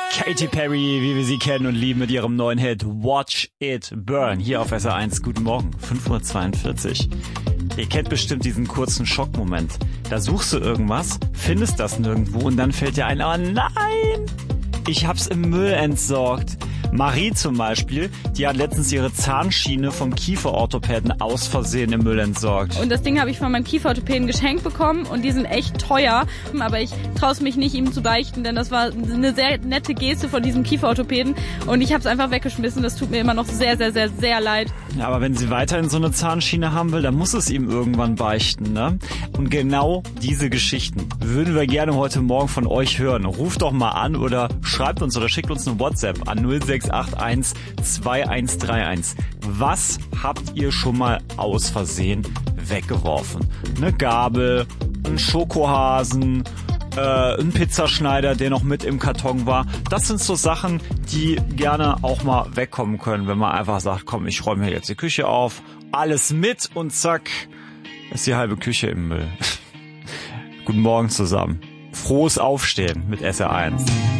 Katy Perry, wie wir sie kennen und lieben, mit ihrem neuen Hit Watch It Burn. Hier auf SR1. Guten Morgen, 5:42 Uhr. Ihr kennt bestimmt diesen kurzen Schockmoment. Da suchst du irgendwas, findest das nirgendwo und dann fällt dir ein, oh nein, ich hab's im Müll entsorgt. Marie zum Beispiel, die hat letztens ihre Zahnschiene vom Kieferorthopäden aus Versehen im Müll entsorgt. Und das Ding habe ich von meinem Kieferorthopäden geschenkt bekommen und die sind echt teuer. Aber ich traue es mich nicht, ihm zu beichten, denn das war eine sehr nette Geste von diesem Kieferorthopäden und ich habe es einfach weggeschmissen. Das tut mir immer noch sehr, sehr, sehr, sehr leid. Ja, aber wenn sie weiterhin so eine Zahnschiene haben will, dann muss es ihm irgendwann beichten, ne? Und genau diese Geschichten würden wir gerne heute Morgen von euch hören. Ruft doch mal an oder schreibt uns oder schickt uns eine WhatsApp an 0681 2131. Was habt ihr schon mal aus Versehen weggeworfen? Eine Gabel, ein Schokohasen, ein Pizzaschneider, der noch mit im Karton war. Das sind so Sachen, die gerne auch mal wegkommen können, wenn man einfach sagt, komm, ich räume hier jetzt die Küche auf, alles mit und zack, ist die halbe Küche im Müll. Guten Morgen zusammen. Frohes Aufstehen mit SR1.